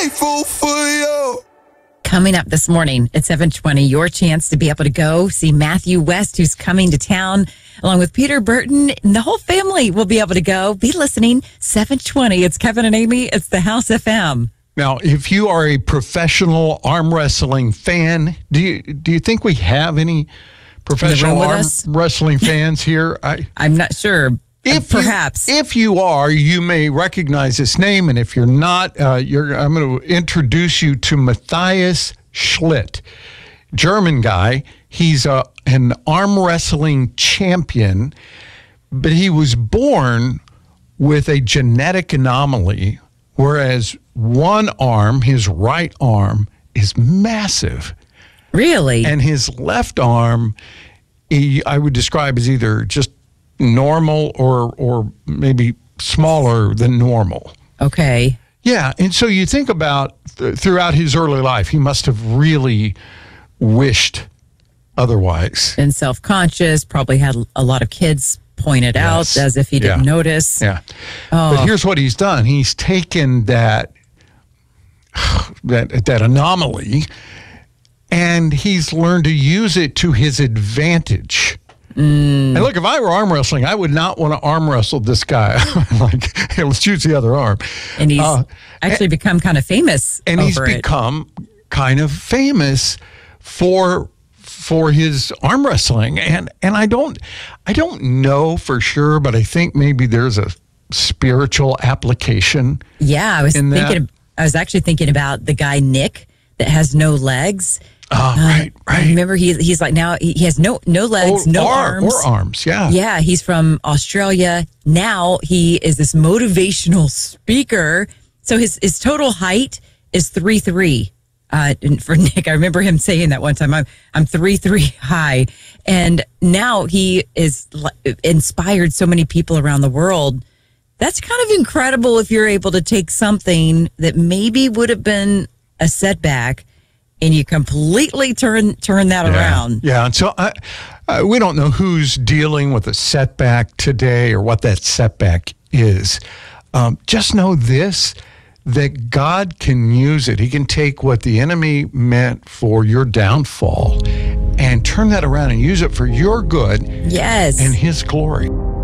grateful for you. Coming up this morning at 7:20, your chance to be able to go see Matthew West, who's coming to town, along with Peter Burton. And the whole family will be able to go. Be listening, 7:20. It's Kevin and Amy. It's the House FM. Now, if you are a professional arm wrestling fan, do you think we have any professional arm wrestling fans here? I'm not sure. Perhaps. If you are, you may recognize this name, and if you're not, I'm going to introduce you to Matthias Schlitt, German guy. He's an arm wrestling champion, but he was born with a genetic anomaly, whereas one arm, his right arm, is massive. Really? And his left arm, I would describe as either just normal or maybe smaller than normal. Okay. Yeah, and so you think about throughout his early life, he must have really wished otherwise. Been self-conscious, probably had a lot of kids point it out as if he didn't notice. Yeah. But here's what he's done. He's taken that anomaly and he's learned to use it to his advantage. And look, if I were arm wrestling, I would not want to arm wrestle this guy. Like, hey, let's use the other arm. And he's actually become kind of famous. And he's become kind of famous for his arm wrestling. And I don't know for sure, but I think maybe there's a spiritual application. Yeah, I was actually thinking about the guy Nick that has no legs. Oh, right. I remember he's like now he has no legs, no arms. Or arms, yeah. Yeah, he's from Australia. Now he is this motivational speaker. So his total height is 3'3". And for Nick, I remember him saying that one time, I'm 3'3" high. And now he is inspired so many people around the world. That's kind of incredible if you're able to take something that maybe would have been a setback and you completely turn that around. Yeah, and so we don't know who's dealing with a setback today or what that setback is. Just know this, that God can use it. He can take what the enemy meant for your downfall and turn that around and use it for your good and His glory.